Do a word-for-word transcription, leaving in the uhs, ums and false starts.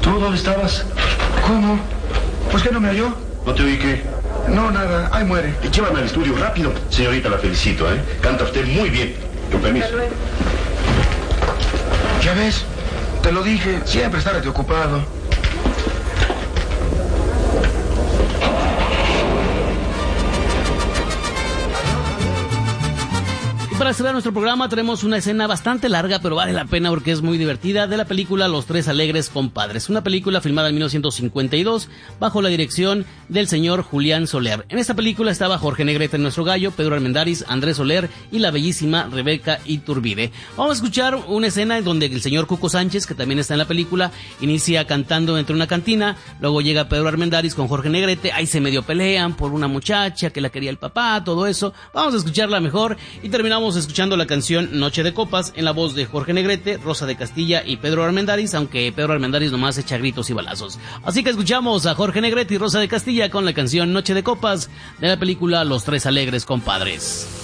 ¿Tú dónde estabas? ¿Cómo? ¿Pues qué no me oyó? ¿No te oí qué? No, nada. Ahí muere. Y llévame al estudio rápido. Señorita, la felicito, ¿eh? Canta usted muy bien. Con permiso. Ya ves, te lo dije. Siempre estaré ocupado. Para cerrar nuestro programa tenemos una escena bastante larga, pero vale la pena porque es muy divertida, de la película Los Tres Alegres Compadres, una película filmada en mil novecientos cincuenta y dos bajo la dirección del señor Julián Soler. En esta película estaba Jorge Negrete, nuestro gallo, Pedro Armendáriz, Andrés Soler y la bellísima Rebeca Iturbide. Vamos a escuchar una escena en donde el señor Cuco Sánchez, que también está en la película, inicia cantando entre una cantina, luego llega Pedro Armendáriz con Jorge Negrete, ahí se medio pelean por una muchacha que la quería el papá, todo eso. Vamos a escucharla mejor y terminamos escuchando la canción Noche de Copas en la voz de Jorge Negrete, Rosa de Castilla y Pedro Armendáriz, aunque Pedro Armendáriz nomás echa gritos y balazos. Así que escuchamos a Jorge Negrete y Rosa de Castilla con la canción Noche de Copas de la película Los Tres Alegres Compadres.